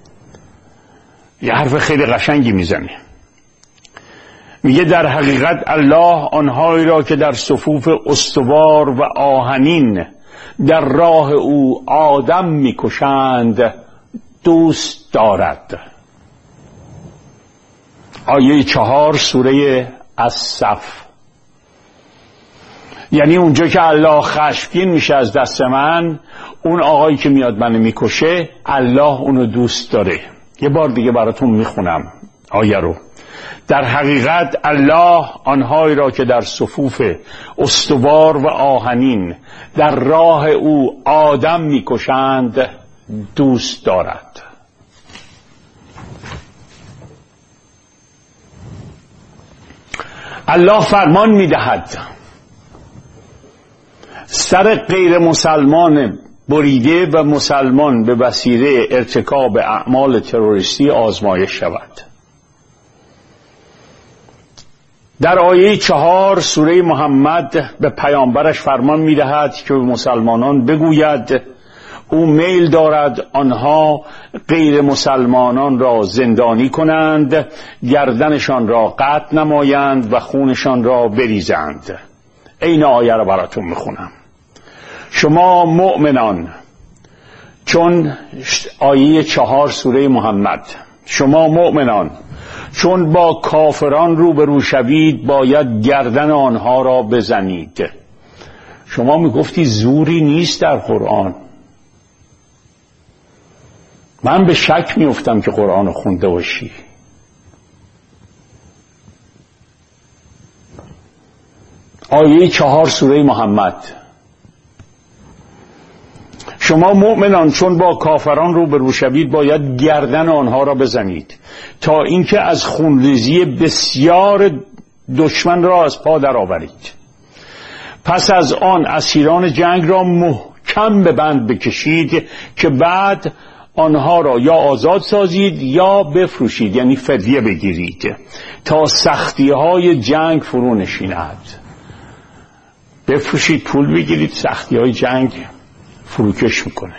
یه حرف خیلی قشنگی میزنه. میگه در حقیقت الله آنهایی را که در صفوف استوار و آهنین در راه او آدم میکشند دوست دارد. آیه چهار سوره الصف. یعنی اونجا که الله خشمگین میشه از دست من، اون آقایی که میاد منو میکشه الله اونو دوست داره. یه بار دیگه براتون میخونم آیه رو. در حقیقت الله آنهایی را که در صفوف استوار و آهنین در راه او آدم میکشند دوست دارد. الله فرمان میدهد سر غیر مسلمان بریده و مسلمان به وسیله ارتکاب اعمال تروریستی آزمایش شود. در آیه چهار سوره محمد به پیامبرش فرمان می‌دهد که به مسلمانان بگوید او میل دارد آنها غیر مسلمانان را زندانی کنند، گردنشان را قطع نمایند و خونشان را بریزند. این آیه را براتون میخونم. شما مؤمنان، چون آیه چهار سوره محمد، شما مؤمنان چون با کافران روبرو شوید باید گردن آنها را بزنید. شما میگفتی زوری نیست در قرآن. من به شک میافتم که قرآن خونده باشی. آیه چهار سوره محمد. شما مؤمنان چون با کافران روبرو شوید باید گردن آنها را بزنید تا اینکه از خونریزی بسیار دشمن را از پا درآورید. پس از آن اسیران جنگ را محکم به بند بکشید که بعد آنها را یا آزاد سازید یا بفروشید، یعنی فدیه بگیرید تا سختی های جنگ فرو نشیند. بفروشید پول بگیرید، سختی های جنگ فروکش میکنه.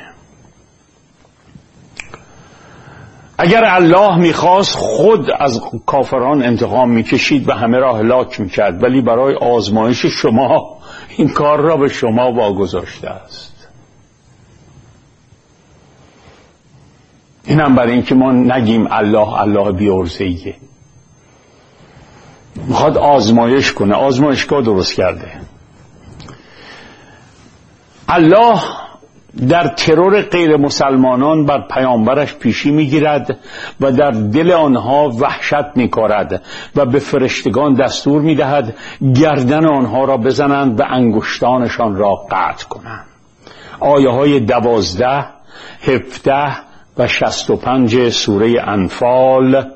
اگر الله میخواست خود از کافران انتقام میکشید و همه را هلاک میکرد، ولی برای آزمایش شما این کار را به شما واگذاشته است. اینم برای اینکه ما نگیم الله الله بی‌عرضه‌ایه. میخواد آزمایش کنه، آزمایشگاه درست کرده. الله در ترور غیر مسلمانان بر پیامبرش پیشی میگیرد و در دل آنها وحشت میکارد و به فرشتگان دستور میدهد گردن آنها را بزنند و انگشتانشان را قطع کنند. آیه های دوازده، هفده و شصت و پنج سوره انفال.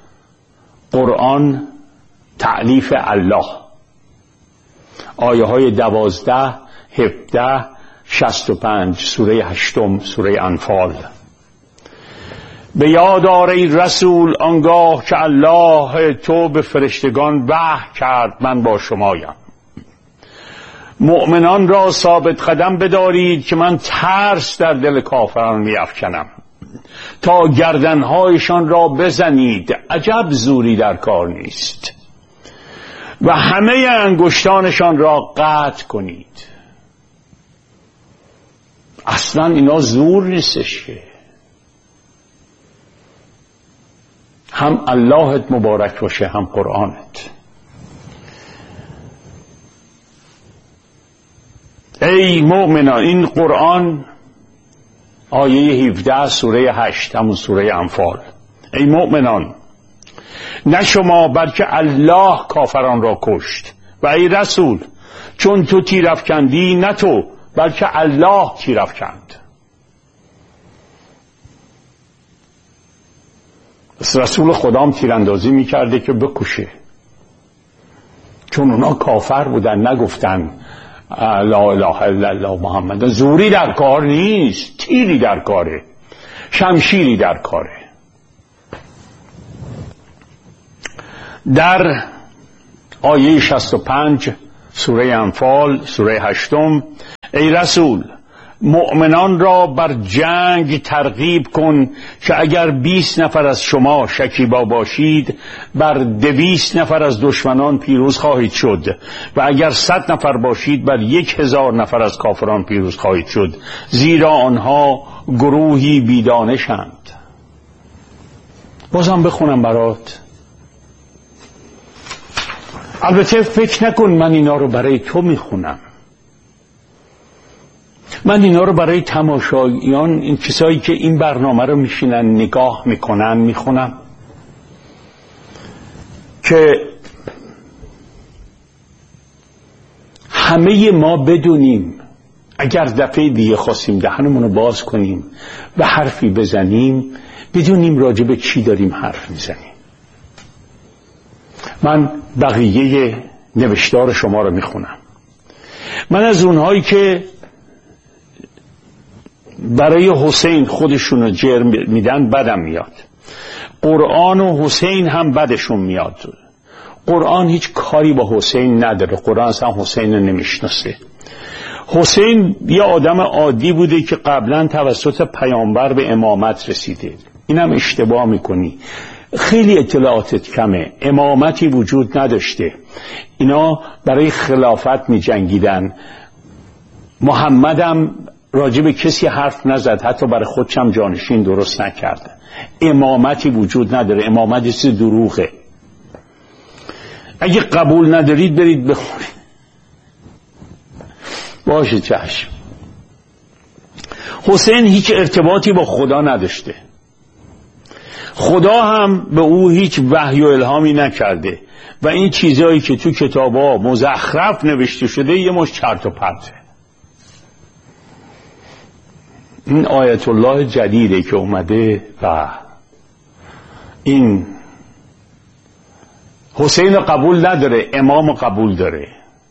قرآن تألیف الله. آیه های دوازده، هفده، شصت و پنج سوره هشتم سوره انفال. به یاد آر ای رسول آنگاه که الله تو به فرشتگان وحی کرد من با شمایم. مؤمنان را ثابت قدم بدارید که من ترس در دل کافران می‌افکنم تا گردنهایشان را بزنید، عجب زوری در کار نیست، و همه انگشتانشان را قطع کنید. اصلا اینا زور نیستش که. هم اللهت مبارک باشه هم قرآنت. ای مؤمنان، این قرآن آیه هفده سوره هشت همون سوره انفال. ای مؤمنان، نه شما بلکه الله کافران را کشت، و ای رسول چون تو تیر افکندی نه تو بلکه الله تیر افکند. رسول خدام تیراندازی میکرده که بکشه، چون اونا کافر بودن، نگفتن لا اله الا الله محمد. زوری در کار نیست، تیری در کاره، شمشیری در کاره. در آیه شصت و پنج سوره انفال، سوره هشتم: ای رسول، مؤمنان را بر جنگ ترغیب کن که اگر بیست نفر از شما شکیبا باشید بر دویست نفر از دشمنان پیروز خواهید شد و اگر صد نفر باشید بر یک هزار نفر از کافران پیروز خواهید شد، زیرا آنها گروهی بیدانشند. بازم بخونم برات. البته فکر نکن من اینا رو برای تو میخونم، من اینا رو برای تماشاییان، این کسایی که این برنامه رو میشینن نگاه میکنن میخونم که همه ما بدونیم اگر دفعه دیگه خواستیم دهنمون رو باز کنیم و حرفی بزنیم بدونیم راجع به چی داریم حرف میزنیم. من بقیه نوشتار شما رو میخونم. من از اونهایی که برای حسین خودشون رو جرم میدن بدم میاد. قرآن و حسین هم بدشون میاد. قرآن هیچ کاری با حسین نداره، قرآن اصلا حسین رو نمیشناسه. حسین یه آدم عادی بوده که قبلا توسط پیامبر به امامت رسیده. اینم اشتباه میکنی، خیلی اطلاعاتت کمه. امامتی وجود نداشته، اینا برای خلافت می جنگیدن. محمدم راجع به کسی حرف نزد، حتی برای خودشم جانشین درست نکرد. امامتی وجود نداره، امامت یه چیز دروغه. اگه قبول ندارید برید بخونید. باشه چشم. حسین هیچ ارتباطی با خدا نداشته، خدا هم به او هیچ وحی و الهامی نکرده و این چیزایی که تو کتابا مزخرف نوشته شده یه مش چرت و پرته. این آیت الله جدیده که اومده و این حسین قبول نداره، امام قبول داره.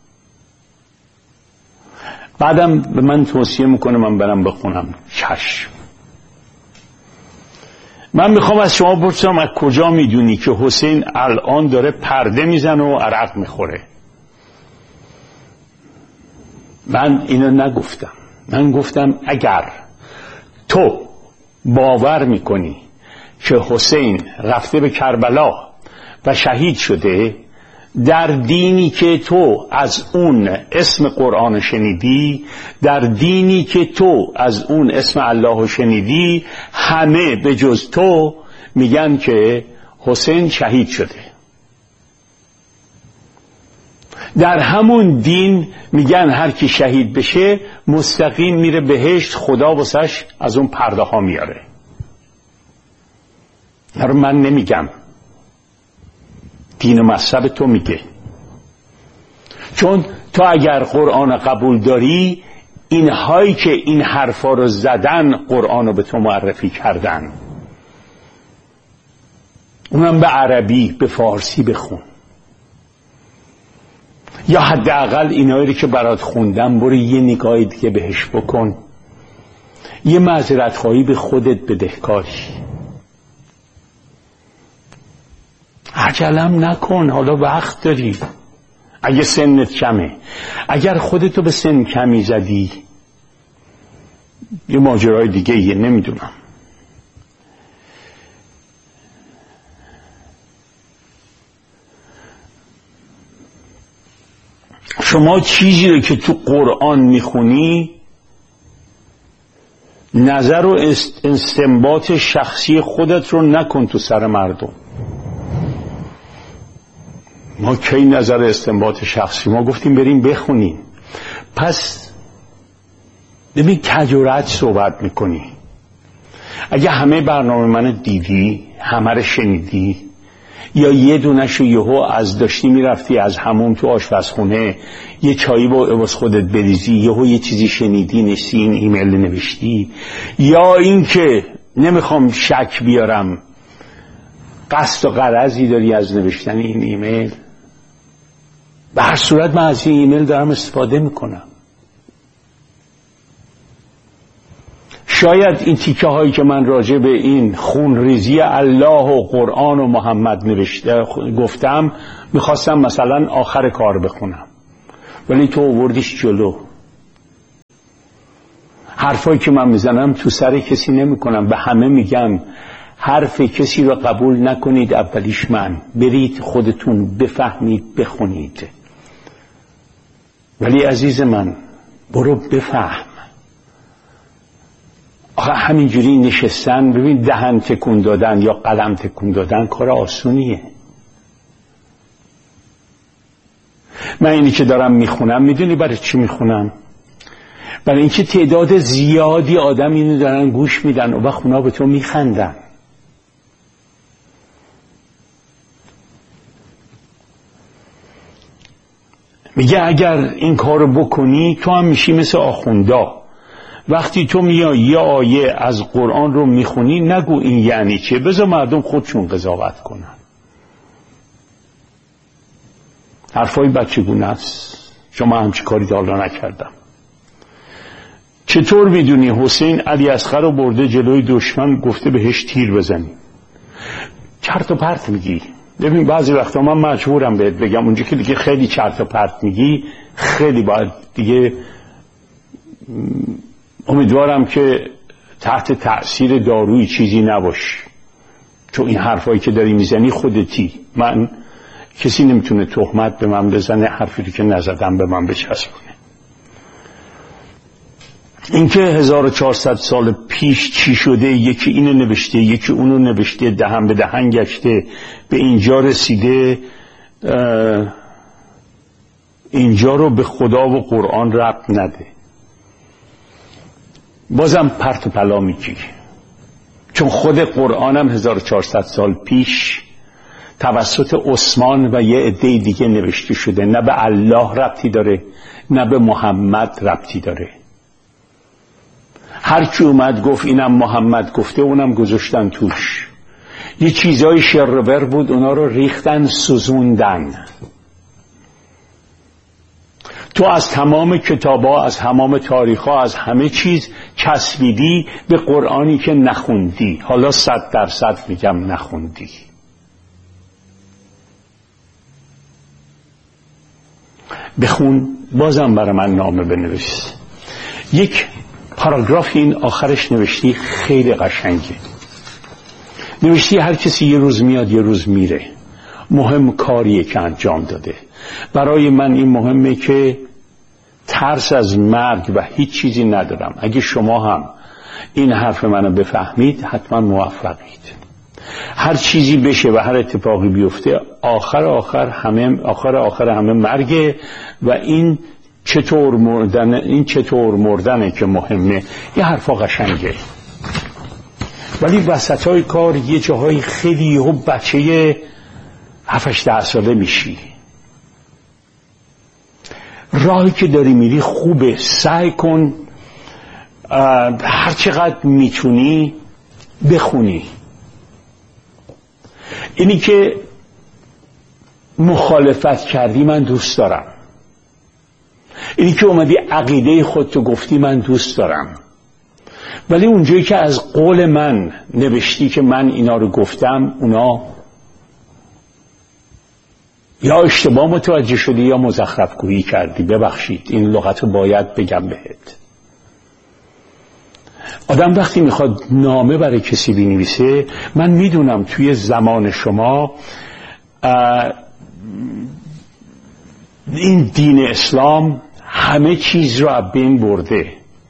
بعدم به من توصیه میکنه من برم بخونم. چشم. من میخوام از شما بپرسم از کجا میدونی که حسین الان داره پرده میزنه و عرق میخوره؟ من اینو نگفتم، من گفتم اگر تو باور میکنی که حسین رفته به کربلا و شهید شده در دینی که تو از اون اسم قرآن شنیدی، در دینی که تو از اون اسم الله شنیدی، همه به جز تو میگن که حسین شهید شده. در همون دین میگن هر کی شهید بشه مستقیم میره بهشت، خدا واسش از اون پرده ها میاره. رو من نمیگم، دین و مذهب تو میگه. چون تو اگر قرآن قبول داری، اینهایی که این حرفا رو زدن قرآن رو به تو معرفی کردن، اونم به عربی به فارسی بخون، یا حداقل اینایی که برات خوندم برو یه نگاهی دیگه بهش بکن، یه معذرت خواهی به خودت بدهکاری. عجلم نکن، حالا وقت داری. اگه سنت کمه، اگر خودتو به سن کمی زدی یه ماجرای دیگه یه، نمیدونم. شما چیزی رو که تو قرآن میخونی نظر و استنباط شخصی خودت رو نکن تو سر مردم. ما کی نظر استنباط شخصی؟ ما گفتیم بریم بخونیم. پس ببین کجورت صحبت میکنی. اگه همه برنامه منو دیدی، همه رو شنیدی، یا یه دونشو یهو از داشتی میرفتی از همون تو آشپزخونه یه چایی با عوض خودت بریزی، یهو یه چیزی شنیدی نشتی این ایمیل نوشتی، یا این که نمیخوام شک بیارم قصد و غرضی داری از نوشتن این ایمیل؟ به هر صورت من از این ایمیل دارم استفاده میکنم. شاید این تیکه هایی که من راجع به این خونریزی الله و قرآن و محمد نوشته گفتم میخواستم مثلا آخر کار بخونم، ولی تو آوردیش جلو. حرفایی که من میزنم تو سر کسی نمیکنم، به همه میگم حرف کسی رو قبول نکنید، اولیش من. برید خودتون بفهمید بخونید. ولی عزیز من برو بفهم. آخه همینجوری نشستن ببین دهن تکون دادن یا قلم تکون دادن کار آسونیه. من اینی که دارم میخونم میدونی برای چی میخونم؟ برای اینکه تعداد زیادی آدم اینو دارن گوش میدن و وقت اونا به تو میخندن. میگه اگر این کارو بکنی تو هم میشی مثل آخوندا. وقتی تو میای یه آیه از قرآن رو میخونی نگو این یعنی چه، بذار مردم خودشون قضاوت کنن. حرفای بچگونه است. شما همچی کاری حالا نکردم. چطور میدونی حسین علی اصغر رو برده جلوی دشمن گفته بهش تیر بزنی؟ چرت و پرت میگی. ببین بعضی وقتا من مجبورم بهت بگم اونجا که دیگه خیلی چرت و پرت میگی خیلی باید دیگه امیدوارم که تحت تأثیر دارویی چیزی نباشی، چون این حرفایی که داری میزنی خودتی. من کسی نمیتونه تهمت به من بزنه حرفی رو که نزدم به من بچسبونه. اینکه هزار و چهارصد سال پیش چی شده، یکی اینو نوشته یکی اونو نوشته، دهن به دهن گشته به اینجا رسیده، اینجا رو به خدا و قرآن ربط نده. بازم پرت و پلا میگی، چون خود قرآن هم هزار و چهارصد سال پیش توسط عثمان و یه عده دیگه نوشته شده. نه به الله ربطی داره نه به محمد ربطی داره. هر کی اومد گفت اینم محمد گفته اونم گذاشتن توش. یه چیزای شرور بود اونا رو ریختن سوزوندن. تو از تمام کتابا، از تمام تاریخا، از همه چیز چسبیدی به قرآنی که نخوندی. حالا صد درصد میگم نخوندی. بخون، بازم برای من نامه بنویس. یک پاراگراف این آخرش نوشتی خیلی قشنگه. نوشتی هر کسی یه روز میاد یه روز میره، مهم کاریه که انجام داده. برای من این مهمه که ترس از مرگ و هیچ چیزی ندارم. اگه شما هم این حرف منو بفهمید حتما موفقید. هر چیزی بشه و هر اتفاقی بیفته آخر آخر همه آخر آخر همه مرگه و این چطور مردن این چطور مردنه که مهمه. یه حرفا قشنگه، ولی وسطای کار یه جاهای خیلی و بچه هفت ده ساله میشی. راهی که داری میری خوبه، سعی کن هر چقدر میتونی بخونی. اینی که مخالفت کردی من دوست دارم، اینی که اومدی عقیده خودتو گفتی من دوست دارم، ولی اونجایی که از قول من نوشتی که من اینا رو گفتم اونا یا اشتباه متوجه شدی یا مزخرف گویی کردی. ببخشید این لغت رو باید بگم بهت. آدم وقتی میخواد نامه برای کسی بنویسه، من میدونم توی زمان شما این دین اسلام همه چیز رو از بین برده.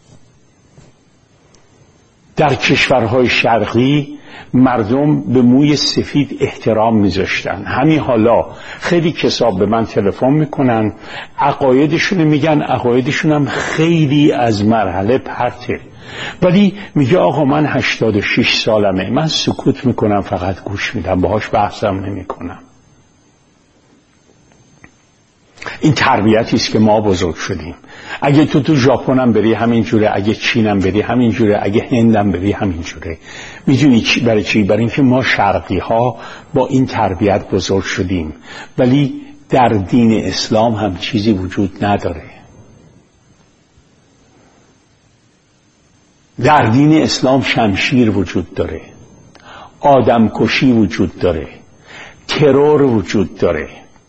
در کشورهای شرقی مردم به موی سفید احترام میذاشتن. همین حالا خیلی کسا به من تلفن میکنن عقایدشون میگن، عقایدشون هم خیلی از مرحله پرته، ولی میگه آقا من هشتاد و شش سالمه، من سکوت میکنم فقط گوش میدم، باهاش بحثم نمیکنم. این تربیتی است که ما بزرگ شدیم. اگه تو تو ژاپن هم بری همین جوره، اگه چین هم بری همین جوره، اگه هند هم بری همین جوره. میدونی برای چی؟ برای اینکه ما شرقی ها با این تربیت بزرگ شدیم. ولی در دین اسلام هم چیزی وجود نداره. در دین اسلام شمشیر وجود داره، آدمکشی وجود داره، ترور وجود داره.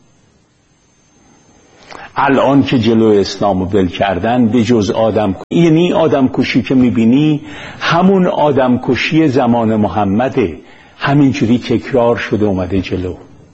الان که جلو اسلام رو ول کردن به جز آدم، یعنی آدم کشی که میبینی همون آدم کشی زمان محمده، همینجوری تکرار شده اومده جلو.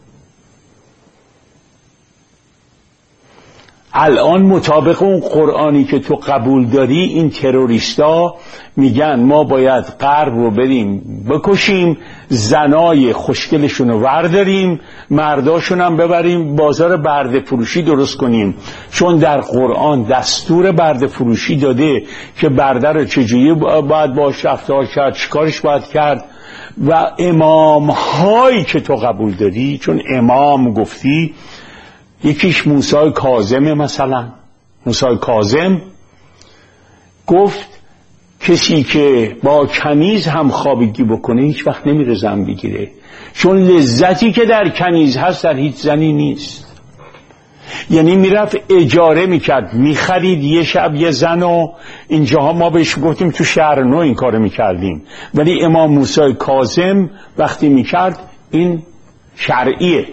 الان مطابق اون قرآنی که تو قبول داری، این تروریستا میگن ما باید غرب رو بریم بکشیم، زنای خوشگلشون رو ورداریم، مرداشون هم ببریم بازار برده فروشی درست کنیم، چون در قرآن دستور برده فروشی داده که برده رو چجوری باید باش رفتار کرد، چیکارش باید کرد. و امام هایی که تو قبول داری، چون امام گفتی، یکیش موسی کاظم، مثلا موسی کاظم گفت کسی که با کنیز هم خوابگی بکنه هیچ وقت نمیره زن بگیره، چون لذتی که در کنیز هست در هیچ زنی نیست. یعنی میرفت اجاره میکرد، میخرید یه شب یه زن، و اینجاها ما بهش گفتیم تو شهر نو این کارو میکردیم، ولی امام موسی کاظم وقتی میکرد این شرعیه.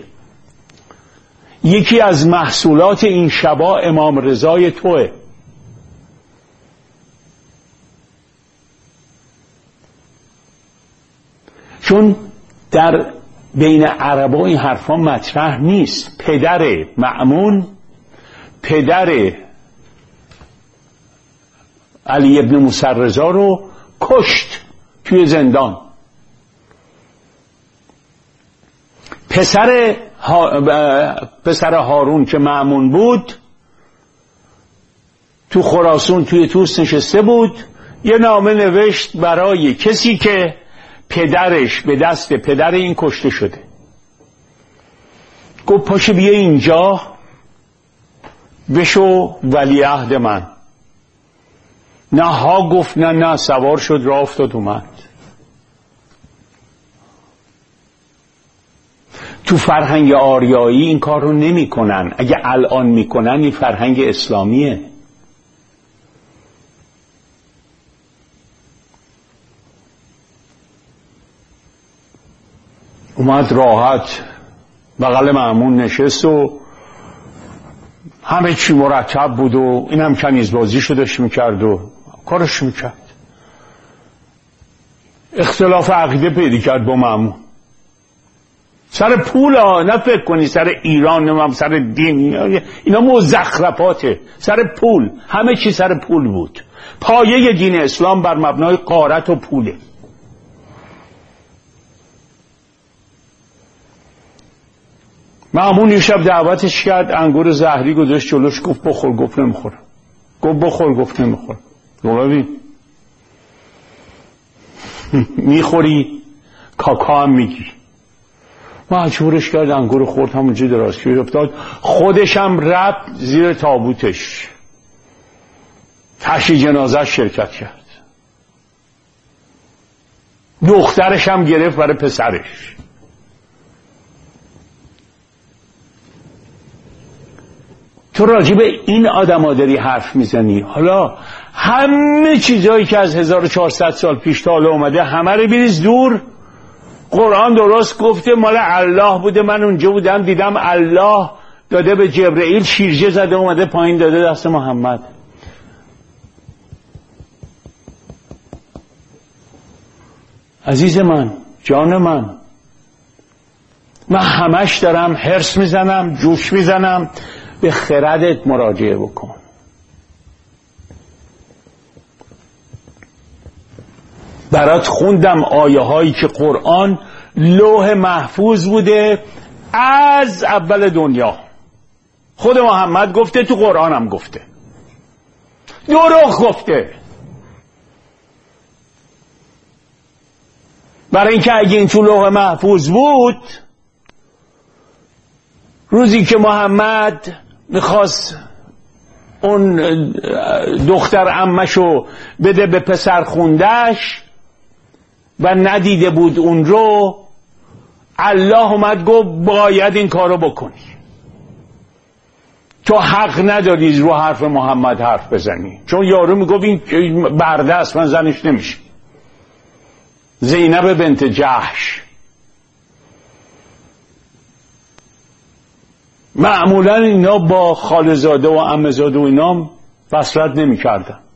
یکی از محصولات این شبا امام رضای توه. چون در بین عربا این حرفا مطرح نیست. پدر مأمون، پدر علی ابن موسی رضا رو کشت توی زندان. پسر ها... پسر هارون که مأمون بود تو خراسان توی توس نشسته بود، یه نامه نوشت برای کسی که پدرش به دست پدر این کشته شده. گفت پاشو بیا اینجا بشو ولیعهد من. نه ها گفت نه نه، سوار شد راه افتاد اومد. تو فرهنگ آریایی این کار رو نمی کنن. اگه الان می کنن این فرهنگ اسلامیه. اومد راحت بغل مأمون نشست و همه چی مرتب بود و این هم کنیزبازی شدش میکرد و کارش میکرد. اختلاف عقیده پیدا کرد با مأمون سر پول ها، نه فکر کنی سر ایران، نه سر دین، اینا مزخرفاته. سر پول، همه چی سر پول بود. پایه دین اسلام بر مبنای غارت و پوله. مأمون یه شب دعوتش کرد، انگور زهری گذاشت جلوش، گفت بخور. گفت نمیخورم. گفت بخور. گفت نمیخورم. گفت میخوری کاکا هم میگی. مجبورش کرد، انگور خورد، همونجا دراز کشید افتاد. خودش هم رفت زیر تابوتش، تشییع جنازه شرکت کرد. دخترش هم گرفت برای پسرش. تو راجع به این آدما داری حرف میزنی. حالا همه چیزایی که از هزار و چهارصد سال پیش تا حالا اومده همه رو بریز دور. قرآن درست گفته مال الله بوده. من اونجا بودم دیدم الله داده به جبرئیل، شیرجه زده اومده پایین داده دست محمد. عزیز من، جان من، من همش دارم حرص میزنم، جوش میزنم، به خردت مراجعه بکن. برات خوندم آیه هایی که قرآن لوح محفوظ بوده از اول دنیا. خود محمد گفته، تو قرآن هم گفته، دروغ گفته. برای اینکه اگه این تو لوح محفوظ بود، روزی که محمد میخواست اون دختر عمشو بده به پسر خوندش و ندیده بود اون رو، الله اومد گفت باید این کارو بکنی، تو حق نداری رو حرف محمد حرف بزنی. چون یارو میگفت این برده است، من زنش نمیشه. زینب بنت جحش معمولا اینا با خالزاده و عمزاده و اینا بصرت نمی کردن.